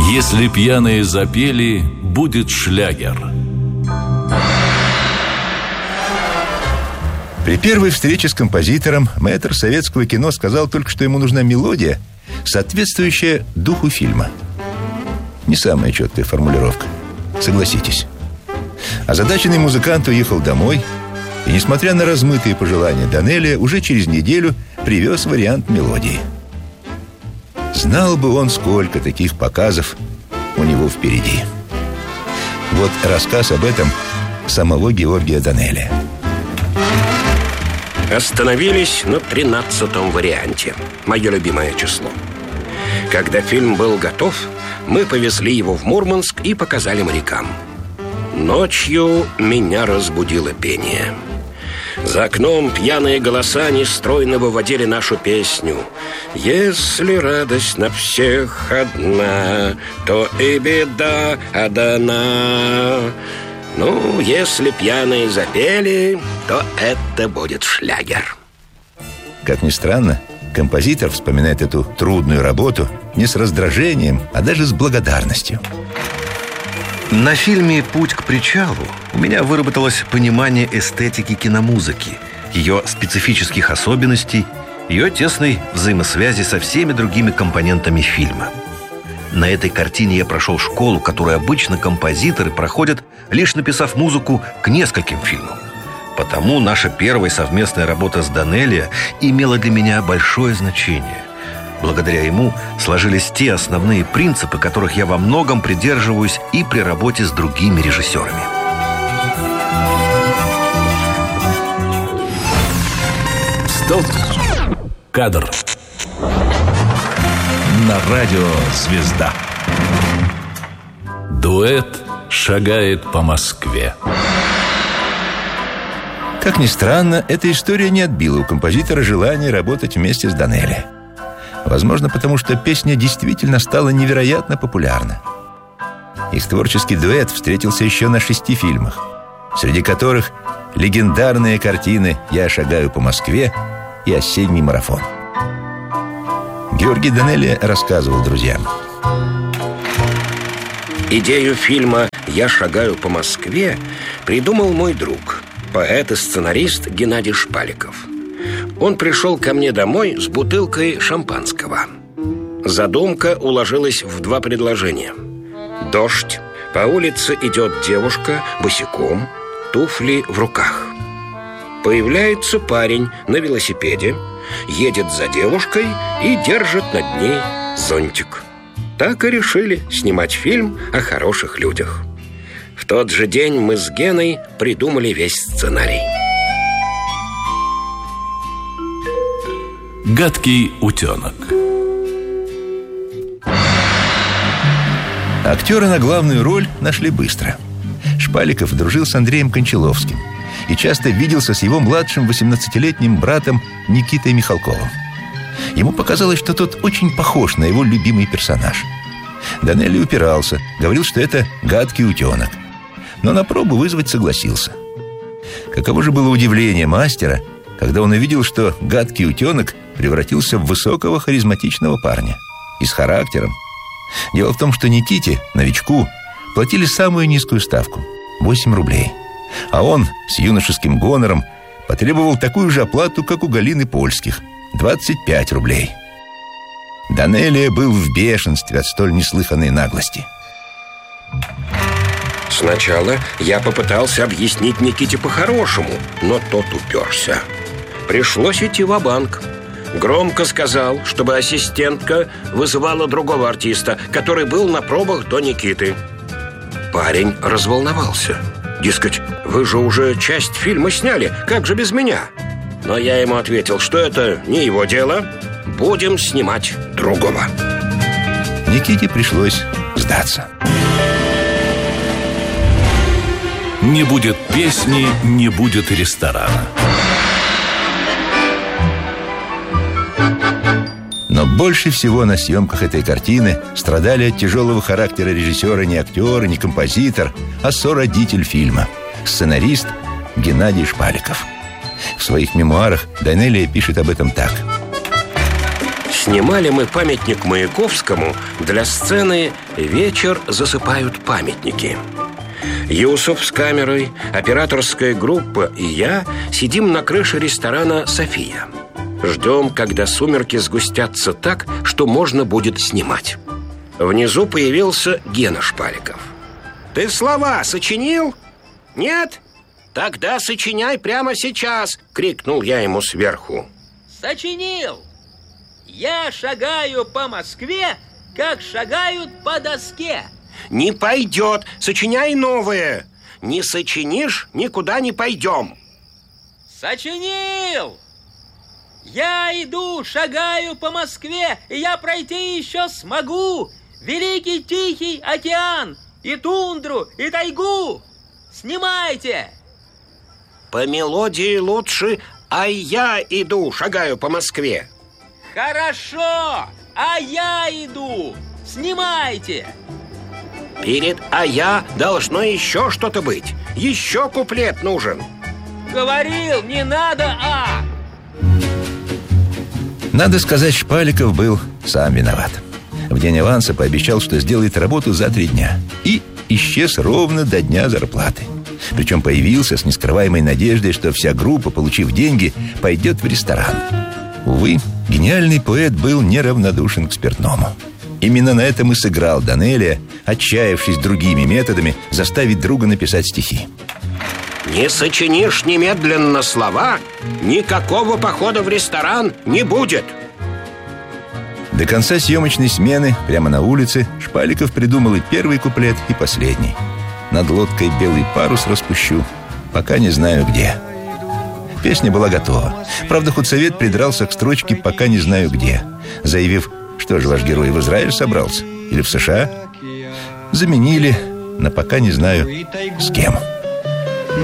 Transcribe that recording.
Если пьяные запели, будет шлягер. При первой встрече с композитором мэтр советского кино сказал только, что ему нужна мелодия, соответствующая духу фильма. Не самая четкая формулировка, согласитесь. Озадаченный музыкант уехал домой и, несмотря на размытые пожелания Данелия, уже через неделю привез вариант мелодии. Знал бы он, сколько таких показов у него впереди. Вот рассказ об этом самого Георгия Данелия. Остановились на 13-м варианте. Мое любимое число. Когда фильм был готов, мы повезли его в Мурманск и показали морякам. Ночью меня разбудило пение. За окном пьяные голоса нестройно выводили нашу песню. Если радость на всех одна, то и беда одна. Ну, если пьяные запели, то это будет шлягер. Как ни странно, композитор вспоминает эту трудную работу не с раздражением, а даже с благодарностью. На фильме «Путь к причалу» у меня выработалось понимание эстетики киномузыки, ее специфических особенностей, ее тесной взаимосвязи со всеми другими компонентами фильма. На этой картине я прошел школу, которую обычно композиторы проходят, лишь написав музыку к нескольким фильмам. Потому наша первая совместная работа с Данелия имела для меня большое значение. Благодаря ему сложились те основные принципы, которых я во многом придерживаюсь и при работе с другими режиссерами. Стоп! Кадр. На радио «Звезда». Дуэт шагает по Москве. Как ни странно, эта история не отбила у композитора желание работать вместе с Данелия. Возможно, потому что песня действительно стала невероятно популярна. Их творческий дуэт встретился еще на 6 фильмах, среди которых легендарные картины «Я шагаю по Москве» и «Осенний марафон». Георгий Данелия рассказывал друзьям. Идею фильма «Я шагаю по Москве» придумал мой друг, поэт и сценарист Геннадий Шпаликов. Он пришел ко мне домой с бутылкой шампанского. Задумка уложилась в 2 предложения. Дождь, по улице идет девушка босиком, туфли в руках. Появляется парень на велосипеде, едет за девушкой и держит над ней зонтик. Так и решили снимать фильм о хороших людях. В тот же день мы с Геной придумали весь сценарий. Гадкий утенок. Актера на главную роль нашли быстро. Шпаликов дружил с Андреем Кончаловским и часто виделся с его младшим 18-летним братом Никитой Михалковым. Ему показалось, что тот очень похож на его любимый персонаж. Данелия упирался, говорил, что это гадкий утенок, но на пробу вызвать согласился. Каково же было удивление мастера, когда он увидел, что гадкий утенок превратился в высокого харизматичного парня и с характером. Дело в том, что Никите, новичку, платили самую низкую ставку – 8 рублей. А он с юношеским гонором потребовал такую же оплату, как у Галины Польских – 25 рублей. Данелия был в бешенстве от столь неслыханной наглости. Сначала я попытался объяснить Никите по-хорошему, но тот уперся. Пришлось идти ва-банк. Громко сказал, чтобы ассистентка вызывала другого артиста, который был на пробах до Никиты. Парень разволновался. Дескать, вы же уже часть фильма сняли, как же без меня? Но я ему ответил, что это не его дело. Будем снимать другого. Никите пришлось сдаться. Не будет песни, не будет ресторана. Но больше всего на съемках этой картины страдали от тяжелого характера режиссера не актер, не композитор, а сородитель фильма – сценарист Геннадий Шпаликов. В своих мемуарах Данелия пишет об этом так. С Снимали мы памятник Маяковскому для сцены «Вечер засыпают памятники». Юсуп с камерой, операторская группа и я сидим на крыше ресторана «София». Ждем, когда сумерки сгустятся так, что можно будет снимать. Внизу появился Гена Шпаликов. «Ты слова сочинил? Нет? Тогда сочиняй прямо сейчас!» — крикнул я ему сверху. «Сочинил! Я шагаю по Москве, как шагают по доске». «Не пойдет! Сочиняй новое! Не сочинишь, никуда не пойдем!» «Сочинил! Я иду, шагаю по Москве, и я пройти еще смогу великий Тихий океан, и тундру, и тайгу! Снимайте!» «По мелодии лучше «А я иду, шагаю по Москве». «Хорошо! А я иду! Снимайте!» Перед «а я» должно еще что-то быть. Еще куплет нужен. Говорил, не надо «а». Надо сказать, Шпаликов был сам виноват. В день аванса пообещал, что сделает работу за 3 дня. И исчез ровно до дня зарплаты. Причем появился с нескрываемой надеждой, что вся группа, получив деньги, пойдет в ресторан. Увы, гениальный поэт был неравнодушен к спиртному. Именно на этом и сыграл Данелия, отчаявшись другими методами заставить друга написать стихи. Не сочинишь немедленно слова, никакого похода в ресторан не будет. До конца съемочной смены, прямо на улице, Шпаликов придумал и первый куплет, и последний. Над лодкой белый парус распущу, пока не знаю где. Песня была готова. Правда, худсовет придрался к строчке «пока не знаю где», заявив: «Что же, ваш герой в Израиль собрался? Или в США?» Заменили на «пока не знаю с кем».